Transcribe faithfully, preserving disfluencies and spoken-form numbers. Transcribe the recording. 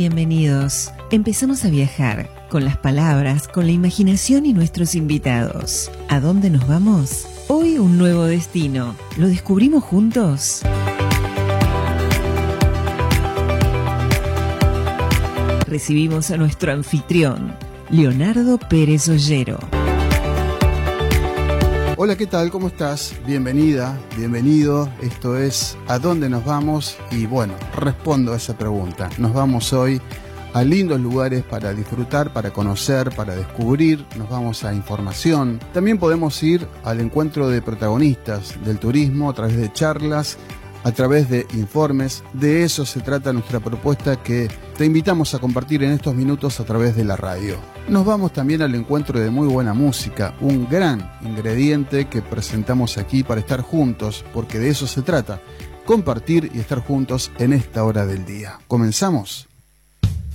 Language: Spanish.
Bienvenidos. Empezamos a viajar con las palabras, con la imaginación y nuestros invitados. ¿A dónde nos vamos? Hoy un nuevo destino. ¿Lo descubrimos juntos? Recibimos a nuestro anfitrión, Leonardo Pérez Ollero. Hola, ¿qué tal? ¿Cómo estás? Bienvenida, bienvenido. Esto es ¿A dónde nos vamos? Y bueno, respondo a esa pregunta. Nos vamos hoy a lindos lugares para disfrutar, para conocer, para descubrir. Nos vamos a información. También podemos ir al encuentro de protagonistas del turismo a través de charlas, a través de informes. De eso se trata nuestra propuesta que te invitamos a compartir en estos minutos a través de la radio. Nos vamos también al encuentro de muy buena música, un gran ingrediente que presentamos aquí para estar juntos, porque de eso se trata, compartir y estar juntos en esta hora del día. ¿Comenzamos?